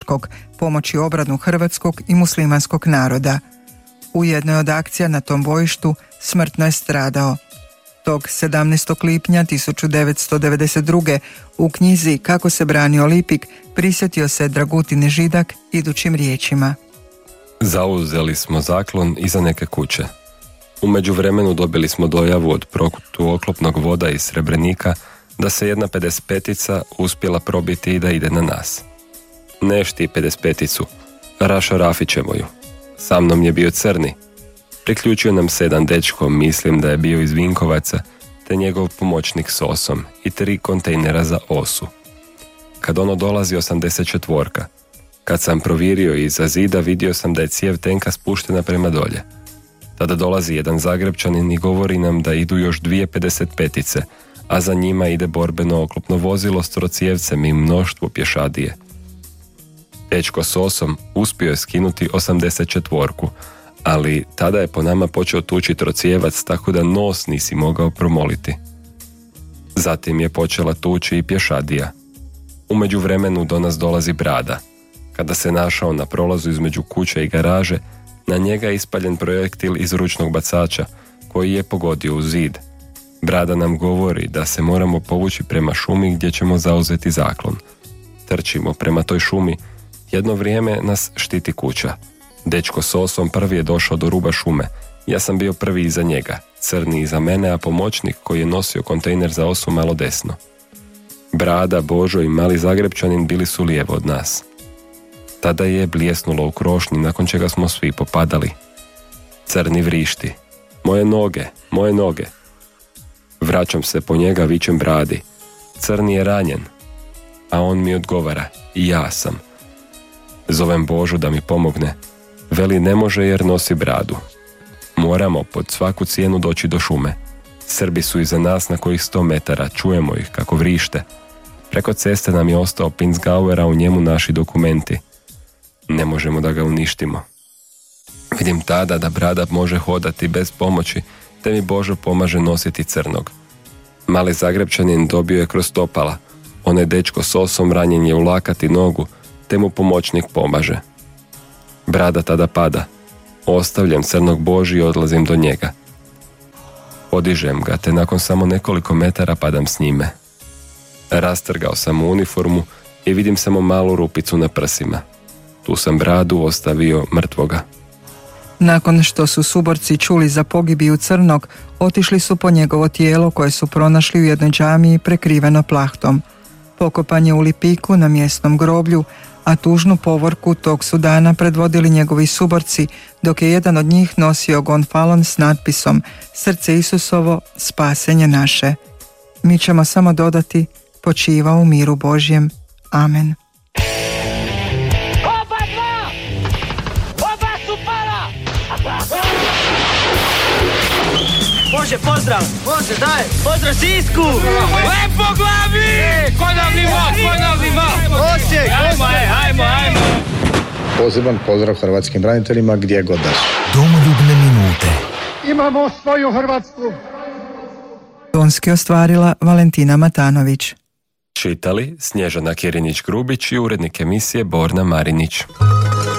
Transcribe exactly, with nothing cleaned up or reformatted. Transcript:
Krškog pomoći obranu hrvatskog i muslimanskog naroda. U jednoj od akcija na tom bojištu smrtno je stradao. Tog sedamnaestog lipnja tisuću devetsto devedeset druge. u knjizi Kako se branio Lipik prisjetio se Dragutin Židak idućim riječima. Zauzeli smo zaklon iza neke kuće. U međuvremenu dobili smo dojavu od protuoklopnog voda iz Srebrenika da se jedna pedeset petica uspjela probiti i da ide na nas. Neš ti pedeset peticu, rašarafit ćemo ju. Sa mnom je bio Crni. Priključio nam se jedan dečko, mislim da je bio iz Vinkovaca, te njegov pomoćnik s osom i tri kontejnera za osu. Kad ono dolazi osamdeset četvorka, kad sam provjerio iza zida, vidio sam da je cijev tenka spuštena prema dolje. Tada dolazi jedan Zagrebčanin i govori nam da idu još dvije pedeset petice, a za njima ide borbeno oklopno vozilo s trocijevcem i mnoštvo pješadije. Dečko s osom uspio je skinuti osamdeset četvorku, ali tada je po nama počeo tući trocijevac tako da nos nisi mogao promoliti. Zatim je počela tući i pješadija. U međuvremenu do nas dolazi Brada. Kada se našao na prolazu između kuće i garaže, na njega je ispaljen projektil iz ručnog bacača koji je pogodio u zid. Brada nam govori da se moramo povući prema šumi gdje ćemo zauzeti zaklon. Trčimo prema toj šumi. Jedno vrijeme nas štiti kuća. Dečko s osom prvi je došao do ruba šume. Ja sam bio prvi iza njega, Crni iza mene, a pomoćnik koji je nosio kontejner za osu malo desno. Brada, Božo i mali Zagrebčanin bili su lijevo od nas. Tada je bljesnulo u krošnji, nakon čega smo svi popadali. Crni vrišti. Moje noge, moje noge. Vraćam se po njega, vičem Bradi. Crni je ranjen. A on mi odgovara, i ja sam. Zovem Božu da mi pomogne. Veli ne može jer nosi bradu. Moramo pod svaku cijenu doći do šume. Srbi su iza nas na kojih sto metara, čujemo ih kako vrište. Preko ceste nam je ostao Pinsgauer, a u njemu naši dokumenti. Ne možemo da ga uništimo. Vidim tada da Brada može hodati bez pomoći, te mi Božo pomaže nositi Crnog. Mali Zagrebčanin dobio je kroz stopala. Onaj dečko s osom ranjen je u lakat i nogu, te mu pomoćnik pomaže. Brada tada pada. Ostavljam Crnog Boži i odlazim do njega. Podižem ga, te nakon samo nekoliko metara padam s njime. Rastrgao sam uniformu i vidim samo malu rupicu na prsima. Tu sam Bradu ostavio mrtvoga. Nakon što su suborci čuli za pogibiju Crnog, otišli su po njegovo tijelo koje su pronašli u jednoj džamiji prekriveno plahtom. Pokopan je u Lipiku na mjesnom groblju, a tužnu povorku tog su dana predvodili njegovi suborci, dok je jedan od njih nosio gonfalon s natpisom Srce Isusovo, spasenje naše. Mi ćemo samo dodati, počiva u miru Božjem. Amen. Oba dva! Oba su pala! Može, pozdrav! Može, daj! Pozdrav Sisku! Lepo glavi! E, ko nam nima, ko nam nima! Osijek! Ajmo, ajmo, ajmo! Poseban pozdrav hrvatskim braniteljima gdje god da su. Domoljubne minute. Imamo svoju Hrvatsku! Tonski ostvarila Valentina Matanović. Čitali Snježana Kirinić-Grubić i urednik emisije Borna Marinić.